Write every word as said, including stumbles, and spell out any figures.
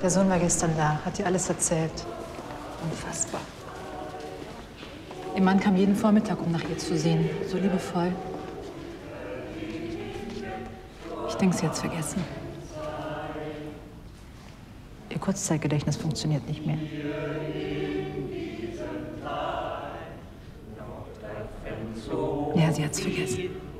Der Sohn war gestern da, hat dir alles erzählt. Unfassbar. Ihr Mann kam jeden Vormittag, um nach ihr zu sehen. So liebevoll. Ich denke, sie hat's vergessen. Ihr Kurzzeitgedächtnis funktioniert nicht mehr. Ja, sie hat's vergessen.